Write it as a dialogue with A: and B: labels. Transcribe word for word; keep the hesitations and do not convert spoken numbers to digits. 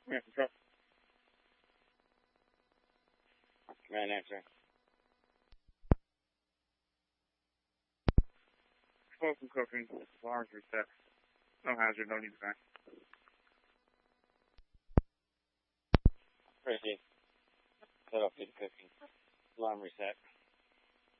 A: Yeah, control. Command answer. Smoke and cooking. Alarms reset. No hazard, no need to back. Proceed. Set off to the cooking. Alarm reset.